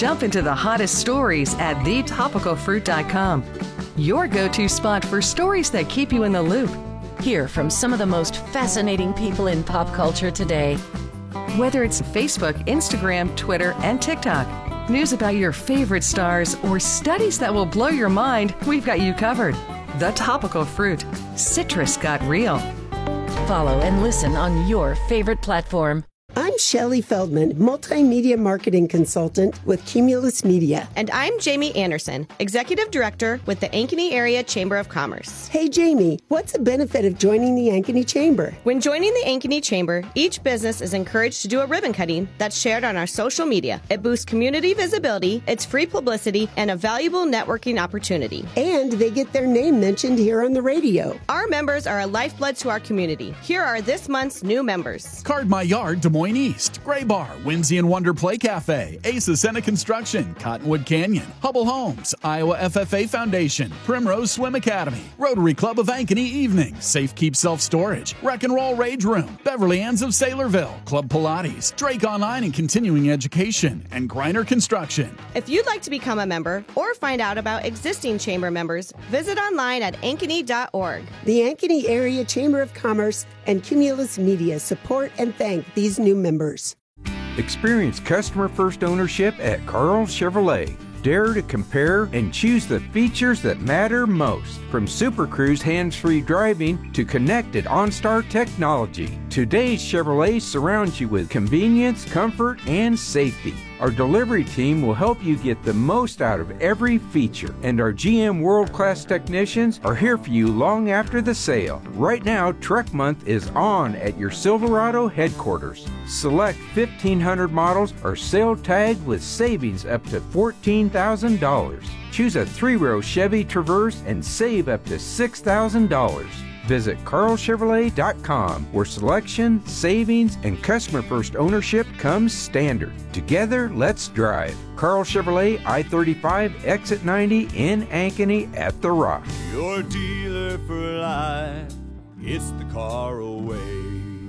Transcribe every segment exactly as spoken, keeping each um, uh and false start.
Jump into the hottest stories at the topical fruit dot com. Your go-to spot for stories that keep you in the loop. Hear from some of the most fascinating people in pop culture today. Whether it's Facebook, Instagram, Twitter, and TikTok, news about your favorite stars, or studies that will blow your mind, we've got you covered. The Topical Fruit. Citrus got real. Follow and listen on your favorite platform. I'm Shelley Feldman, multimedia marketing consultant with Cumulus Media. And I'm Jamie Anderson, executive director with the Ankeny Area Chamber of Commerce. Hey, Jamie, what's the benefit of joining the Ankeny Chamber? When joining the Ankeny Chamber, each business is encouraged to do a ribbon cutting that's shared on our social media. It boosts community visibility, it's free publicity, and a valuable networking opportunity. And they get their name mentioned here on the radio. Our members are a lifeblood to our community. Here are this month's new members. Card My Yard, Des Moines East, Gray Bar, Whimsy and Wonder Play Cafe, Asa Senna Construction, Cottonwood Canyon, Hubble Homes, Iowa F F A Foundation, Primrose Swim Academy, Rotary Club of Ankeny Evening, Safe Keep Self Storage, Wreck and Roll Rage Room, Beverly Ann's of Saylorville, Club Pilates, Drake Online and Continuing Education, and Griner Construction. If you'd like to become a member or find out about existing chamber members, visit online at ankeny dot org. The Ankeny Area Chamber of Commerce and Cumulus Media support and thank these new members. Experience customer-first ownership at Carl Chevrolet. Dare to compare and choose the features that matter most. From Super Cruise hands-free driving to connected OnStar technology, today's Chevrolet surrounds you with convenience, comfort, and safety. Our delivery team will help you get the most out of every feature, and our G M world-class technicians are here for you long after the sale. Right now, Truck Month is on at your Silverado headquarters. Select fifteen hundred models are sale tagged with savings up to fourteen thousand dollars. Choose a three-row Chevy Traverse and save up to six thousand dollars. Visit carl chevrolet dot com, where selection, savings, and customer-first ownership comes standard. Together, let's drive. Carl Chevrolet, I thirty-five, Exit ninety in Ankeny at The Rock. Your dealer for life, it's the Carl way.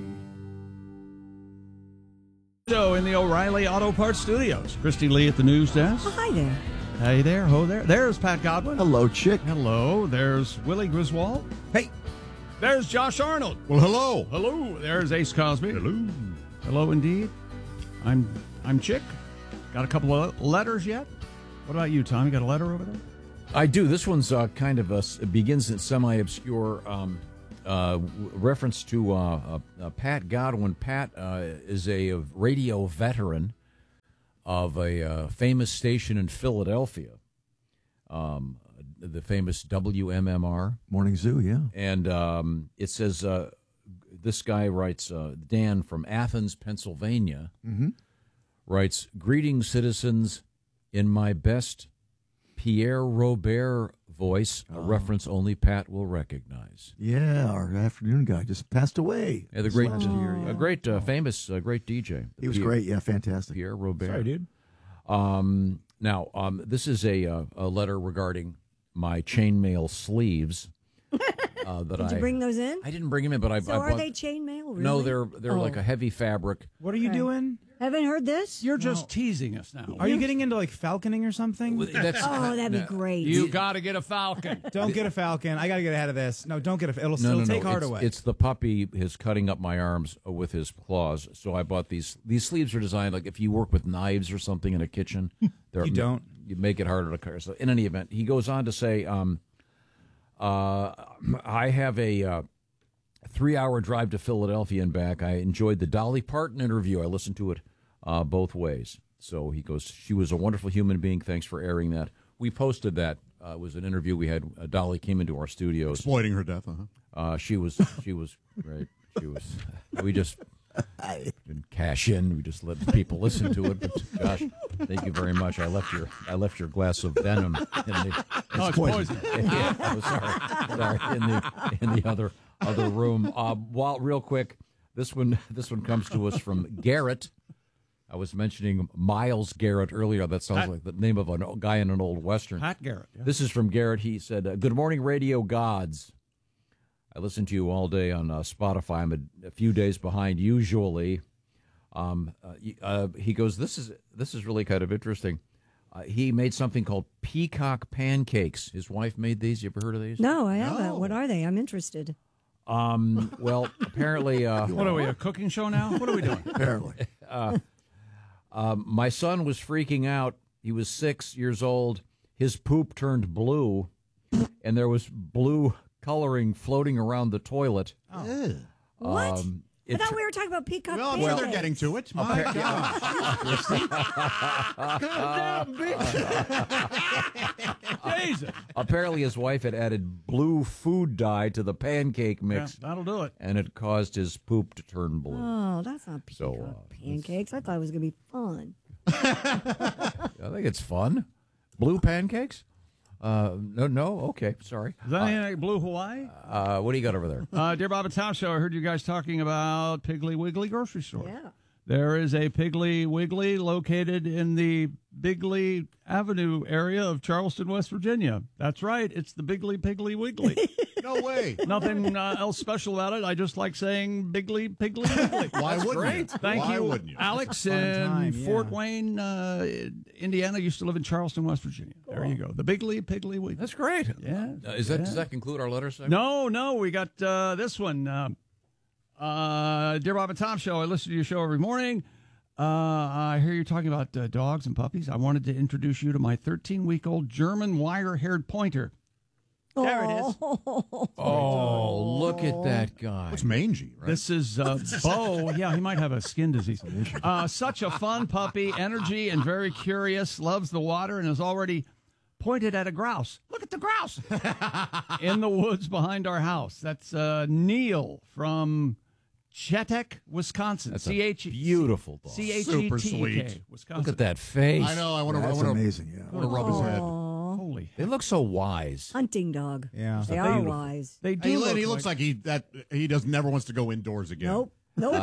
So in the O'Reilly Auto Parts Studios, Christy Lee at the news desk. Oh, hi there. Hey there, ho there. There's Pat Godwin. Hello, Chick. Hello. There's Willie Griswold. Hey. There's Josh Arnold. Well, hello. Hello. There's Ace Cosby. Hello. Hello, indeed. I'm I'm Chick. Got a couple of letters yet? What about you, Tom? You got a letter over there? I do. This one's uh, kind of a it begins in semi-obscure um, uh, reference to uh, uh, uh, Pat Godwin. Pat uh, is a, a radio veteran of a uh, famous station in Philadelphia, um, the famous W M M R. Morning Zoo, yeah. And um, it says, uh, this guy writes, uh, Dan from Athens, Pennsylvania, mm-hmm. writes, "Greetings, citizens, in my best Pierre Robert voice, a oh. reference only Pat will recognize." Yeah, our afternoon guy just passed away. Yeah, the great, last year, yeah. a great, uh, famous, uh, great D J. He was Pierre, great, yeah, fantastic. Pierre Robert. Sorry, dude. Um, now, um, this is a, uh, a letter regarding my chainmail sleeves. Uh, that Did you I, bring those in? I didn't bring them in, but I. So I are bought, they chainmail? Really? No, they're they're oh. like a heavy fabric. What are you okay. doing? Haven't heard this? You're just no. teasing us now. Are you getting into like falconing or something? That's, oh, that'd be no. great. You got to get a falcon. Don't get a falcon. I got to get ahead of this. No, don't get a. It'll, no, it'll no, take no. heart it's, away. It's the puppy is cutting up my arms with his claws. So I bought these. These sleeves are designed like if you work with knives or something in a kitchen. You don't. You make it harder to cut. So in any event, he goes on to say, um, uh, I have a. Uh, Three-hour drive to Philadelphia and back. I enjoyed the Dolly Parton interview. I listened to it uh, both ways. So he goes, she was a wonderful human being. Thanks for airing that. We posted that. Uh, it was an interview we had. Uh, Dolly came into our studios. Exploiting her death, uh-huh. Uh, she was, she was great. She was, we just didn't cash in. We just let people listen to it. But Josh, thank you very much. I left your, I left your glass of venom in the, oh, it's poison. Yeah, oh, sorry. Sorry, in the, in the other, other room. Uh, while real quick, this one this one comes to us from Garrett. I was mentioning Miles Garrett earlier. That sounds Pat. like the name of a guy in an old Western. Pat Garrett. Yeah. This is from Garrett. He said, uh, "Good morning, radio gods. I listen to you all day on uh, Spotify. I'm a, a few days behind usually." Um, uh, uh, he goes, "This is this is really kind of interesting. Uh, he made something called peacock pancakes. His wife made these. You ever heard of these? No, I haven't. What are they? I'm interested. Um, well, apparently... Uh, what are we, a cooking show now? What are we doing? Apparently. Uh, um, my son was freaking out. He was six years old. His poop turned blue, and there was blue coloring floating around the toilet. Oh. What? Um, I it thought tur- we were talking about peacock Well, I'm pancakes. sure they're getting to it. My God. Jesus. Apparently, his wife had added blue food dye to the pancake mix. Yeah, that'll do it. And it caused his poop to turn blue. Oh, that's not peacock So, uh, pancakes. I thought it was going to be fun. I think it's fun. Blue pancakes? Uh, no, no. Okay, sorry. Is that anything like Blue Hawaii? Uh, what do you got over there? Uh, Dear Bob and Tom Show, I heard you guys talking about Piggly Wiggly grocery store. Yeah. There is a Piggly Wiggly located in the Bigley Avenue area of Charleston, West Virginia. That's right. It's the Bigley Piggly Wiggly. No way. Nothing uh, else special about it. I just like saying Bigley Piggly Wiggly. Why That's wouldn't great. you? Thank Why you. wouldn't you? Alex Fun in time, yeah. Fort Wayne, uh, Indiana, used to live in Charleston, West Virginia. There you go. The Bigley Piggly Wiggly. That's great. Yeah. Uh, is that yeah. Does that conclude our letter segment? No, no, we got uh, this one. Uh, uh, Dear Bob and Tom Show, I listen to your show every morning. Uh, I hear you talking about uh, dogs and puppies. I wanted to introduce you to my thirteen-week-old German wire-haired pointer. There it is. Oh, look at that guy. It's mangy, right? This is uh, Bo. Yeah, he might have a skin disease. Uh, such a fun puppy, energy and very curious, loves the water, and has already pointed at a grouse. Look at the grouse in the woods behind our house. That's uh, Neil from Chetek, Wisconsin. That's C a H beautiful dog. C H E Super T sweet. K, Wisconsin. Look at that face. I know. I want to. I That's want to. amazing, yeah. I want to rub his head. Holy. They look so wise. Hunting dog. Yeah. They They are look- wise. They do He, look he looks like he that he does never wants to go indoors again. Nope. Nope.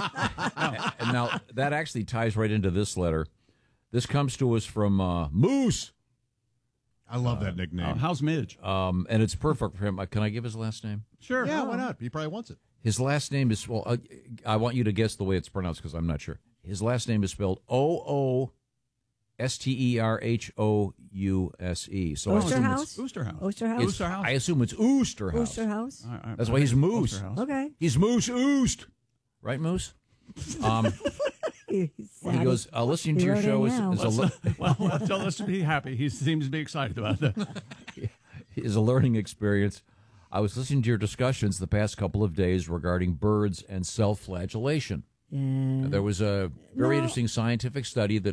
And now, that actually ties right into this letter. This comes to us from uh, Moose. I love that nickname. Uh, how's Midge? Um, and it's perfect for him. Uh, Can I give his last name? Sure. Yeah, why not? He probably wants it. His last name is, well, uh, I want you to guess the way it's pronounced because I'm not sure. His last name is spelled O O S T E R H O U S E. So I assume Osterhouse? it's, Oosterhouse. Osterhouse? it's- Oosterhouse? I assume it's Oosterhouse. Osterhouse? All right, all right. That's why he's Moose. Oosterhouse. Okay. He's Moose Oost. Right, Moose? Um, He's well, he sad. goes, uh, listening to He your wrote show in is, now. is, a, le- Well, well, tell us to be happy. He seems to be excited about that. is a learning experience. I was listening to your discussions the past couple of days regarding birds and self-flagellation. Yeah. There was a very No. interesting scientific study that